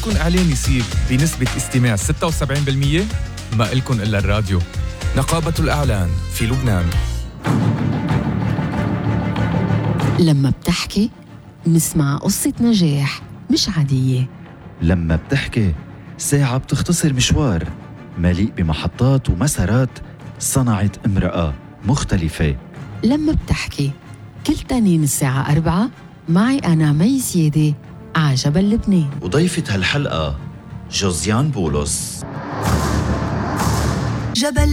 بدكن إعلان يصير بنسبة استماع 76%؟ ما إلكن إلا الراديو. نقابة الإعلان في لبنان. لما بتحكي نسمع قصة نجاح مش عادية. لما بتحكي ساعة بتختصر مشوار مليء بمحطات ومسارات صنعت امرأة مختلفة. لما بتحكي كل تانين الساعة 4 معي أنا مي سيدة عجبا لبنان، وضيفة هالحلقة جوزيان بولس. جبل